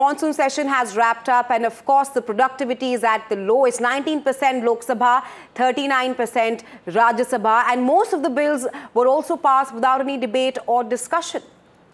Monsoon session has wrapped up, and of course the productivity is at the lowest. 19% Lok Sabha, 39% Rajya Sabha, and most of the bills were also passed without any debate or discussion.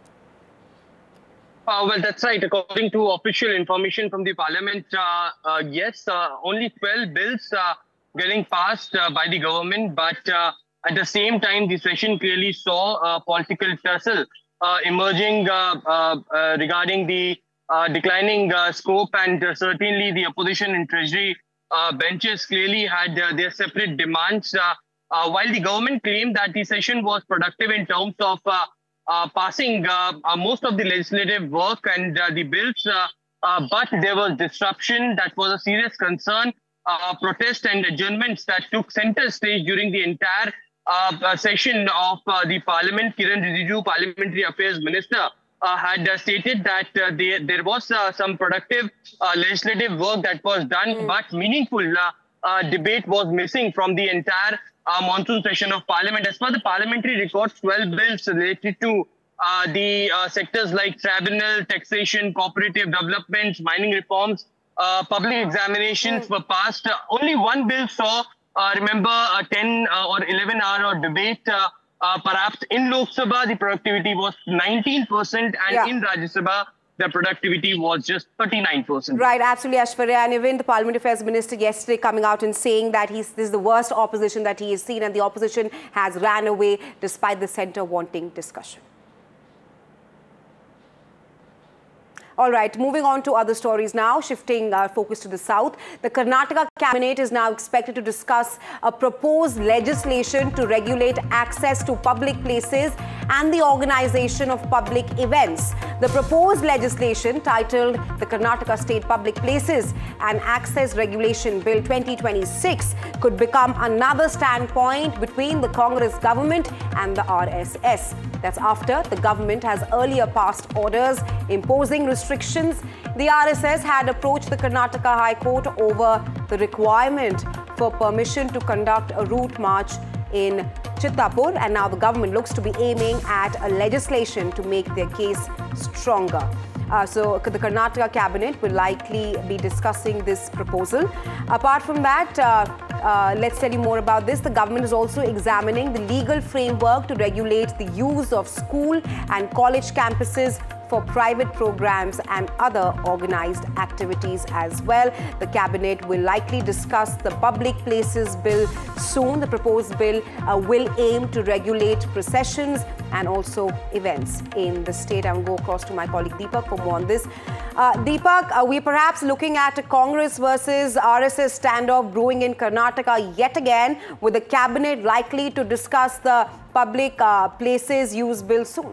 Well, that's right. According to official information from the parliament, yes, only 12 bills getting passed by the government. But at the same time, the session clearly saw a political tussle emerging regarding the declining scope, and certainly the opposition and treasury benches clearly had their separate demands. While the government claimed that the session was productive in terms of passing most of the legislative work and the bills, but there was disruption that was a serious concern. Protests and adjournments that took center stage during the entire session of the parliament. Kiran Rijiju, Parliamentary Affairs Minister, had stated that there was some productive legislative work that was done, but meaningful debate was missing from the entire monsoon session of Parliament. As per the parliamentary records, 12 bills related to the sectors like tribunal, taxation, cooperative developments, mining reforms, public examinations were passed. Only one bill saw, remember, a 10 or 11-hour debate. Perhaps in Lok Sabha, the productivity was 19%, and in Rajya Sabha, the productivity was just 39%. Right, absolutely, Aishwarya. And even the Parliament Affairs Minister yesterday coming out and saying that this is the worst opposition that he has seen, and the opposition has ran away despite the centre wanting discussion. All right, moving on to other stories now, shifting our focus to the south. The Karnataka cabinet is now expected to discuss a proposed legislation to regulate access to public places and the organization of public events. The proposed legislation, titled the Karnataka State Public Places and Access Regulation Bill 2026, could become another standpoint between the Congress government and the RSS. That's after the government has earlier passed orders imposing restrictions. The RSS had approached the Karnataka High Court over the requirement for permission to conduct a route march in Chittapur, and now the government looks to be aiming at a legislation to make their case stronger. So the Karnataka cabinet will likely be discussing this proposal. Apart from that, let's tell you more about this. The government is also examining the legal framework to regulate the use of school and college campuses for private programs and other organized activities as well. The cabinet will likely discuss the Public Places Bill soon. The proposed bill will aim to regulate processions and also events in the state. I will go across to my colleague Deepak for more on this. Deepak, we're perhaps looking at a Congress versus RSS standoff brewing in Karnataka yet again, with the cabinet likely to discuss the Public Places Use Bill soon.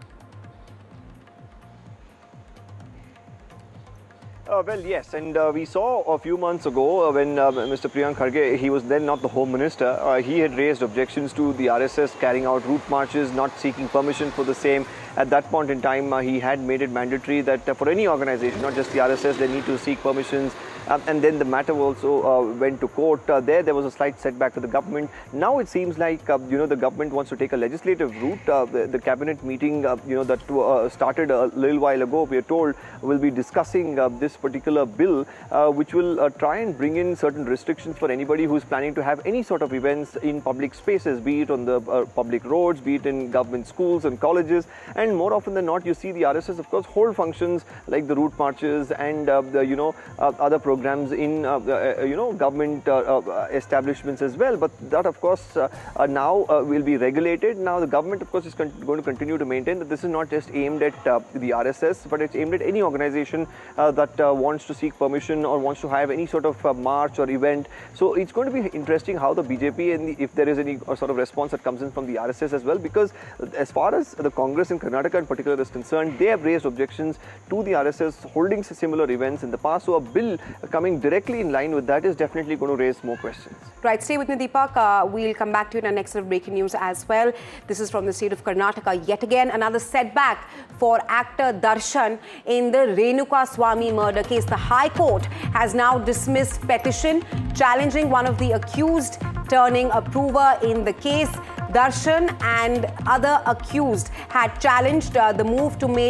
Well, yes, and we saw a few months ago when Mr. Priyank Kharge, he was then not the Home Minister, he had raised objections to the RSS carrying out route marches, not seeking permission for the same. At that point in time, he had made it mandatory that for any organization, not just the RSS, they need to seek permissions. And then the matter also went to court. There was a slight setback to the government. Now it seems like, the government wants to take a legislative route. The cabinet meeting, that started a little while ago, we are told, will be discussing this particular bill, which will try and bring in certain restrictions for anybody who's planning to have any sort of events in public spaces, be it on the public roads, be it in government schools and colleges. And more often than not, you see the RSS, of course, hold functions like the route marches and other programs in government establishments as well. But that, of course, now will be regulated. Now the government, of course, is going to continue to maintain that this is not just aimed at the RSS, but it's aimed at any organization that wants to seek permission or wants to have any sort of march or event. So it's going to be interesting how the BJP, and if there is any sort of response that comes in from the RSS as well, because as far as the Congress in Karnataka in particular is concerned, they have raised objections to the RSS holding similar events in the past. So a bill coming directly in line with that is definitely going to raise more questions. Right, stay with me, Deepak. We'll come back to you in our next set of breaking news as well. This is from the state of Karnataka. Yet again, another setback for actor Darshan in the Renuka Swami murder case. The High Court has now dismissed petition challenging one of the accused turning a prover in the case. Darshan and other accused had challenged the move to make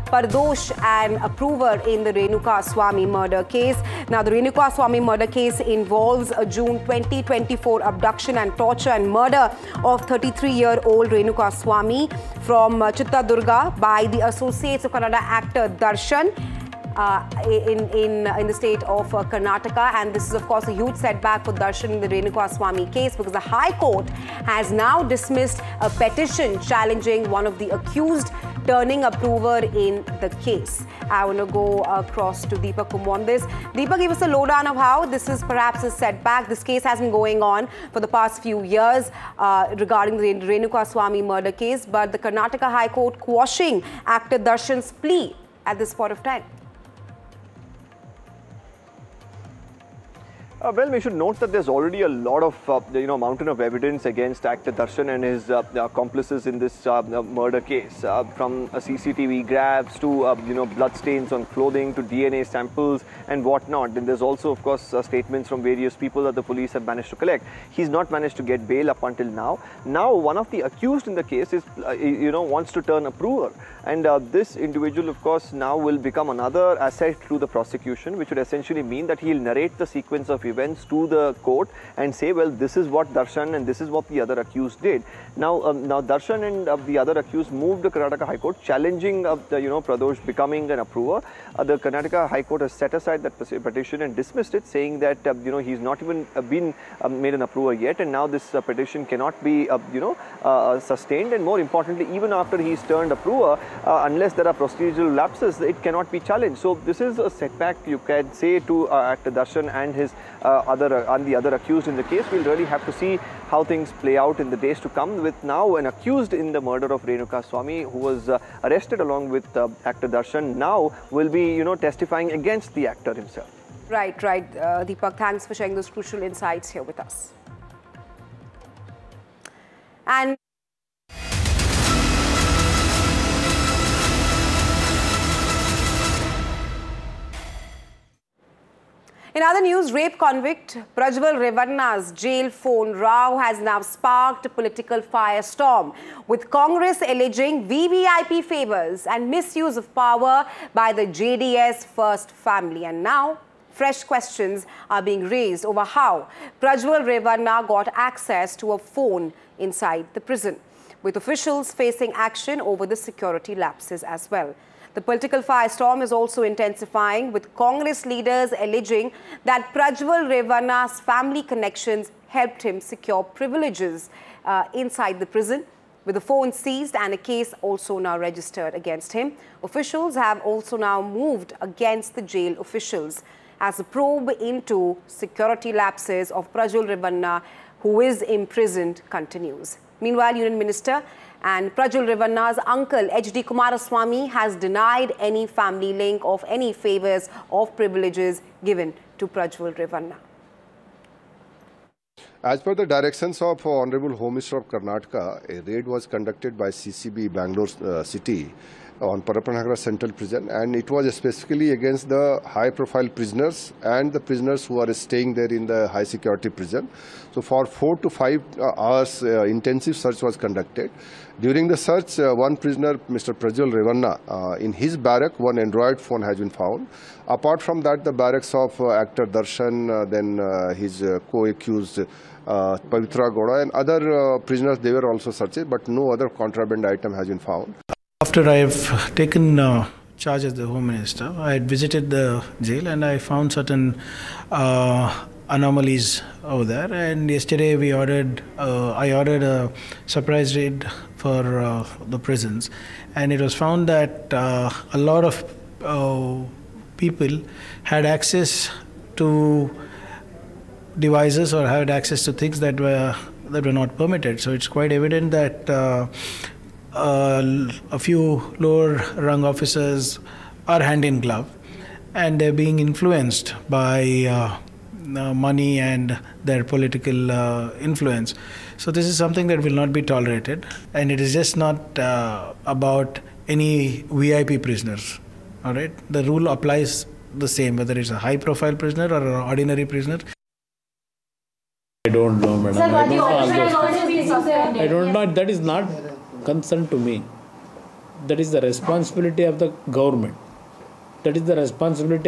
Pardosh, an approver in the Renuka Swami murder case. Now, the Renuka Swami murder case involves a June 2024 abduction and torture and murder of 33-year-old Renuka Swami from Chittadurga by the associates of Kannada actor Darshan. In the state of Karnataka, and this is of course a huge setback for Darshan in the Renuka Swami case, because the High Court has now dismissed a petition challenging one of the accused turning approver in the case. I want to go across to Deepak Kumar on this. Deepak, give us a lowdown of how this is perhaps a setback. This case has been going on for the past few years regarding the Renuka Swami murder case, but the Karnataka High Court quashing actor Darshan's plea at this point of time. Well, we should note that there's already a lot of, mountain of evidence against actor Darshan and his accomplices in this murder case. From CCTV grabs to, blood stains on clothing to DNA samples and whatnot. And there's also, of course, statements from various people that the police have managed to collect. He's not managed to get bail up until now. Now, one of the accused in the case is, wants to turn approver. And this individual, of course, now will become another asset to the prosecution, which would essentially mean that he'll narrate the sequence of events to the court and say, well, this is what Darshan and this is what the other accused did. Now, Darshan and the other accused moved to Karnataka High Court challenging Pradosh becoming an approver. The Karnataka High Court has set aside that petition and dismissed it, saying that he's not even been made an approver yet, and now this petition cannot be sustained. And more importantly, even after he's turned approver, unless there are procedural lapses, it cannot be challenged. So this is a setback, you can say, to actor Darshan and his the other accused in the case. We'll really have to see how things play out in the days to come, with now an accused in the murder of Renuka Swami, who was arrested along with actor Darshan, now will be testifying against the actor himself. Right. Deepak, thanks for sharing those crucial insights here with us. And in other news, rape convict Prajwal Revanna's jail phone row has now sparked a political firestorm, with Congress alleging VVIP favors and misuse of power by the JDS First family. And now, fresh questions are being raised over how Prajwal Revanna got access to a phone inside the prison, with officials facing action over the security lapses as well. The political firestorm is also intensifying, with Congress leaders alleging that Prajwal Revanna's family connections helped him secure privileges inside the prison, with the phone seized and a case also now registered against him. Officials have also now moved against the jail officials as the probe into security lapses of Prajwal Revanna, who is imprisoned, continues. Meanwhile, Union Minister and Prajwal Revanna's uncle, H.D. Kumaraswamy, has denied any family link of any favors or privileges given to Prajwal Revanna. As per the directions of Honorable Home Minister of Karnataka, a raid was conducted by CCB Bangalore City on Parapanagara Central Prison, and it was specifically against the high-profile prisoners and the prisoners who are staying there in the high-security prison. So for 4 to 5 hours, intensive search was conducted. During the search, one prisoner, Mr. Prajwal Revanna, in his barrack, one Android phone has been found. Apart from that, the barracks of actor Darshan, then his co-accused Pavitra Gowda and other prisoners, they were also searched, but no other contraband item has been found. After I've taken charge as the Home Minister, I had visited the jail and I found certain anomalies over there. And yesterday I ordered a surprise raid for the prisons, and it was found that a lot of people had access to devices or had access to things that were not permitted. So it's quite evident that a few lower rung officers are hand in glove, and they're being influenced by money and their political influence. So this is something that will not be tolerated, and it is just not about any VIP prisoners. All right, the rule applies the same whether it's a high profile prisoner or an ordinary prisoner. I don't know, madam. I don't know. That is not concern to me. that is the responsibility of the government. That is the responsibility